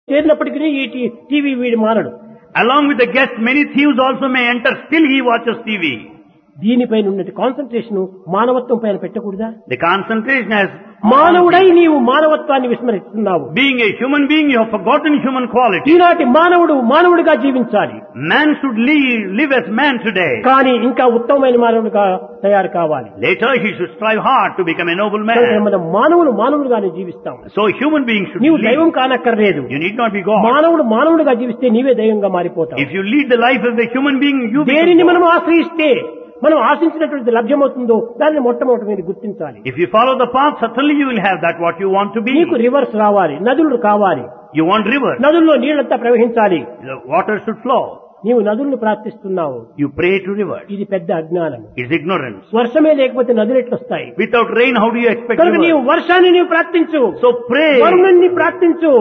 చేరినప్పటికీ ఈ టీవీ వీడి మానడు. Along with the guests, many thieves also may enter, still he watches TV. దీనిపైన ఉన్నటువంటి concentration మానవత్వం పైన పెట్టకూడదా? The concentration has... మానవుడై నీవు మానవత్వాన్ని విస్మరిస్తున్నావు. Being a human being, you have forgotten human quality. ఈనాటి మానవుడు మానవుడిగా జీవించాలి. Man should live as man today. కానీ ఇంకా ఉత్తమమైన మానవుడిగా తయారు కావాలి. Later he should strive hard to become a noble man. మనం మానవులుగానే జీవిస్తాం. So human beings should నీవు live. దైవం కానక్కర్లేదు. You need not be God. మానవుడుగా జీవిస్తే నీవే దైవంగా మారిపోతావు. If you lead the life of a human being, you దేనిని మనం ఆశ్రయిస్తే మనం ఆశించినటువంటి లభ్యమవుతుందో దాన్ని మొట్టమొదటి మీరు గుర్తించాలి. If you follow the path, certainly you will have that what you want to be. నీకు రివర్స్ రావాలి, నదులు కావాలి. You want river. నదుల్లో నీళ్ళంతా ప్రవహించాలి. The water should flow. నీవు నదులను ప్రార్థిస్తున్నావు. You pray to rivers. ఇది పెద్ద అజ్ఞానం. It's ignorance. వర్షమే లేకపోతే నదులు ఎట్లొస్తాయి? Without rain, how do you expect కనుక rivers? నీవు వర్షాన్ని నీవు ప్రార్థించు. So pray. వరుణుణ్ణి ప్రార్థించు.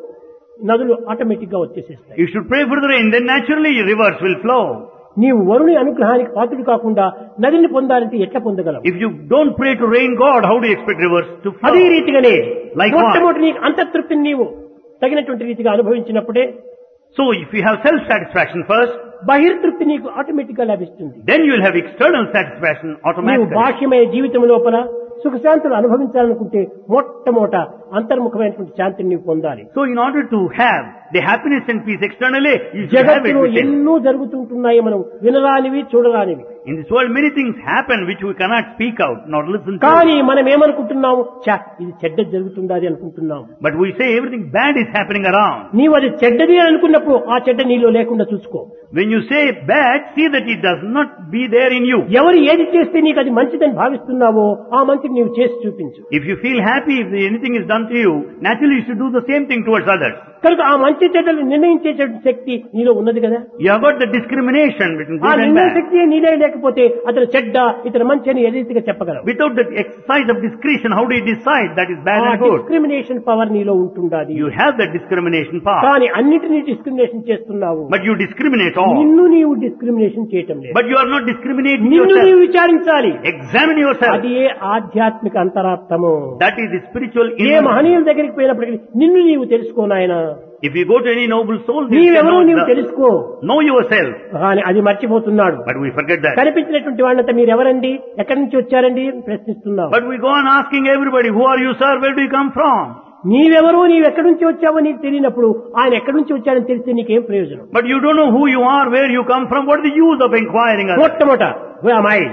నదులు ఆటోమేటిక్ గా వచ్చేసేస్తాయి. You should pray for the rain, then naturally rivers will flow. నీవు వరుణి అనుగ్రహానికి పాత్రుడు కాకుండా నదిని పొందాలంటే ఎట్లా పొందగలవు? If you don't pray to rain God, how do you expect rivers to flow? అదే రీతిగానే Like what? మొట్టమొదటి నీకు అంతఃతృప్తిని నీవు తగినటువంటి రీతిగా అనుభవించినప్పుడే, So if you have self-satisfaction first, బహిర్తృప్తి నీకు ఆటోమేటిక్ గా లభిస్తుంది. then you will have external satisfaction నీవు automatically. బాహ్యమైన జీవితం లోపల సుఖశాంతులు అనుభవించాలనుకుంటే మొట్టమొదట అంతర్ముఖమైనటువంటి శాంతిని నీవు పొందాలి. So in order to have the happiness and peace externally, you should have it జగత్తులో within. ఎన్నో జరుగుతుంటున్నాయి, మనం వినరానివి చూడరానివి. In this world many things happen which we cannot speak out, not listen to. కానీ మనం ఏమనుకుంటున్నాము? ఇది చెడ్డ జరుగుతుందని అనుకుంటున్నాము. But we say everything bad is happening around. నీవు అది చెడ్డది అని అనుకున్నప్పుడు ఆ చెడ్డ నీలో లేకుండా చూసుకో. When you say bad, see that it does not be there in you. ఎవరు ఏది చేస్తే నీకు అది మంచిదని భావిస్తున్నావో ఆ మంచిని నీవు చేసి చూపించు. If you feel happy if anything is done to you, naturally you should do the same thing towards others. కనుక ఆ మంచి చెడ్డలు నిర్ణయించేటువంటి శక్తి నీలో ఉన్నది కదా. You have got the discrimination between ఆ good and నిర్ణయ bad. శక్తి నీలో లేకపోతే అతను చెడ్డ ఇతను మంచి అని ఏ రీతిగా చెప్పగలవు? Without the exercise of discretion, how do you decide that is bad ఆ and good? డిస్క్రిమినేషన్ పవర్ నీలో ఉంటుండాలి. You have that discrimination power. కానీ అన్నిటినీ డిస్క్రిమినేషన్ చేస్తున్నావు. But you discriminate all. నిన్ను నీవు డిస్క్రిమినేషన్ చేయటం లేదు. But you are not discriminating నిన్ను yourself. నీవు విచారించాలి. Examine yourself. అది ఏ ఆధ్యాత్మిక అంతరార్థము. That is the spiritual A inner. మహనీయుల దగ్గరికి పోయినప్పటికీ నిన్ను నీవు తెలుసుకో నాయన. If you go to any noble soul, they say, నీవెవరో నీవు తెలుసుకో. know yourself. కానీ అది మర్చిపోతున్నాడు. But we forget that. కనిపించినటువంటి వాళ్ళంతా మీరు ఎవరండి, ఎక్కడి నుంచి వచ్చారండి ప్రశ్నిస్తున్నావు. But we go on asking everybody, who are you, sir? Where do you come from? నీవెవరో నీవు ఎక్కడి నుంచి వచ్చావో నీకు తెలియనప్పుడు ఆయన ఎక్కడి నుంచి వచ్చారని తెలిస్తే నీకేం ప్రయోజనం? But you don't know who you are, where you come from. What is the use of inquiring others? మొట్టమొదట అమ్మాయి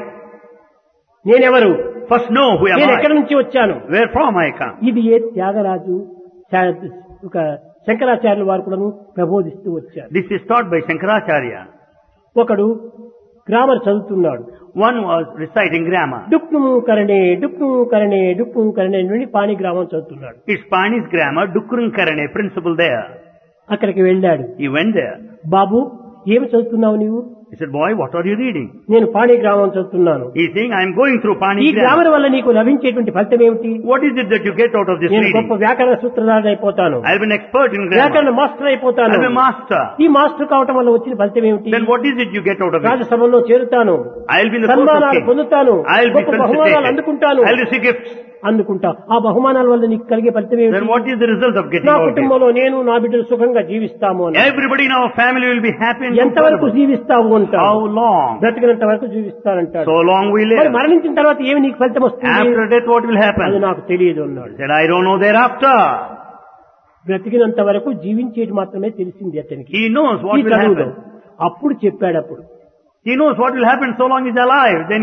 నేనెవరు, First know who am నేను ఎక్కడి I. నుంచి వచ్చాను. Where from I come. ఇది ఏ త్యాగరాజు ఒక శంకరాచార్యుల వారు కూడాను ప్రబోధిస్తూ వచ్చారు. This is taught by Shankaracharya. ఒకడు గ్రామర్ చదువుతున్నాడు. One was reciting grammar. డుక్ను కరణే డుక్ను కరణే డుక్ను కరణే నుండి పాణి గ్రామం చదువుతున్నాడు. It's Pani's grammar, Dukkurun Karane, principle there. అక్కడికి వెళ్ళాడు. He went there. బాబు ఏమి చదువుతున్నావు నీవు? He said, boy, what are you reading? నేను పాణి గ్రామం చదువుతున్నాను. He's saying, I'm going through ఈ Pani గ్రామర్ grammar. వల్ల నీకు లభించేటువంటి ఫలితం ఏమిటి? What is it that you get out of this నేను గొప్ప reading? వ్యాకరణ సూత్రధారణ అయిపోతాను, I'll be an expert in వ్యాకరణ grammar. మాస్టర్ అయిపోతాను. I'm a master. ఈ మాస్టర్ కావటం వల్ల వచ్చిన ఫలితం ఏమిటి? Then what is it you get out of it? రాజసభలో చేరుతాను, I'll be in the court of సన్మానాలు king. పొందుతాను, I'll be గొప్ప బహుమానాలు felicitated. అందుకుంటాను. I'll receive gifts. అందుకుంటా ఆ బహుమానాల వల్ల నీకు కలిగే ఫలితం Then ఏమిటి? what is the result of getting నా all this? కుటుంబంలో నేను నా బిడ్డలు సుఖంగా జీవిస్తాము అని. Everybody in our family will be happy and ఎంతవరకు comfortable. జీవిస్తావు అంటావు. How long? బ్రతికినంత వరకు జీవిస్తానంటాడు. So long we మరి live. మరణించిన తర్వాత ఏమి నీకు ఫలితం వస్తుంది? After death what will అది happen? నాకు తెలియదు అన్నాడు. He said, I don't know thereafter. బ్రతికినంత వరకు జీవించేది మాత్రమే తెలిసింది అతనికి. He knows what ఈ will చదువులో happen. అప్పుడు చెప్పాడు. అప్పుడు He knows what will happen so long he's alive. Then